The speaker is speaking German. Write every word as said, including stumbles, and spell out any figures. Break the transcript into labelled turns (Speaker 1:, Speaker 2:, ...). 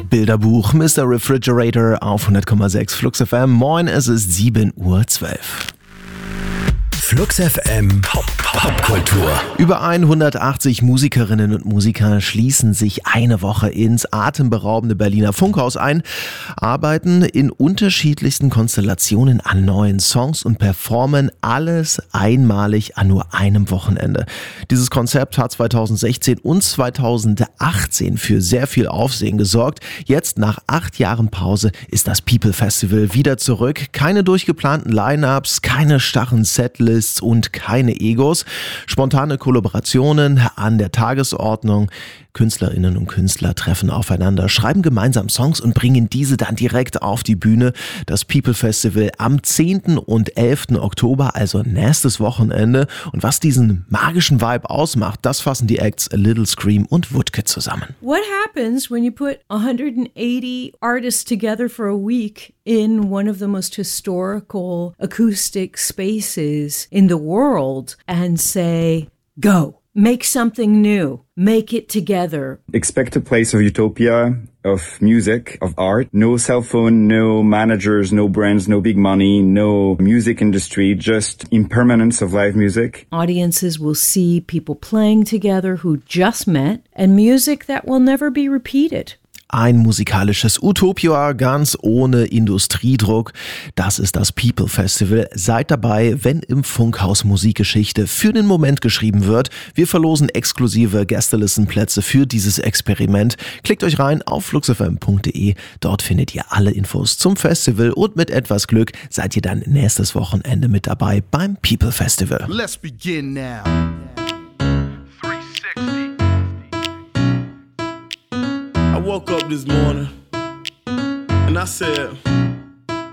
Speaker 1: Bilderbuch, Mister Refrigerator auf hundert Komma sechs Flux F M. Moin, es ist sieben Uhr zwölf.
Speaker 2: Flux F M Pop Popkultur.
Speaker 1: Über hundertachtzig Musikerinnen und Musiker schließen sich eine Woche ins atemberaubende Berliner Funkhaus ein, arbeiten in unterschiedlichsten Konstellationen an neuen Songs und performen alles einmalig an nur einem Wochenende. Dieses Konzept hat zweitausendsechzehn und zweitausendachtzehn für sehr viel Aufsehen gesorgt. Jetzt, nach acht Jahren Pause, ist das People Festival wieder zurück. Keine durchgeplanten Line-Ups, keine starren Setlists und keine Egos. Spontane Kollaborationen an der Tagesordnung. Künstlerinnen und Künstler treffen aufeinander, schreiben gemeinsam Songs und bringen diese dann direkt auf die Bühne. Das People Festival am zehnten und elften Oktober, also nächstes Wochenende. Und was diesen magischen Vibe ausmacht, das fassen die Acts A Little Scream und Woodkid zusammen.
Speaker 3: What happens when you put one hundred eighty artists together for a week in one of the most historical acoustic spaces in the world and say, go? Make something new. Make it together.
Speaker 4: Expect a place of utopia, of music, of art. No cell phone, no managers, no brands, no big money, no music industry, just impermanence of live music.
Speaker 3: Audiences will see people playing together who just met and music that will never be repeated.
Speaker 1: Ein musikalisches Utopia, ganz ohne Industriedruck. Das ist das People Festival. Seid dabei, wenn im Funkhaus Musikgeschichte für den Moment geschrieben wird. Wir verlosen exklusive Gästelistenplätze für dieses Experiment. Klickt euch rein auf fluxfm punkt de. Dort findet ihr alle Infos zum Festival und mit etwas Glück seid ihr dann nächstes Wochenende mit dabei beim People Festival.
Speaker 5: Let's begin now. I woke up this morning and I said,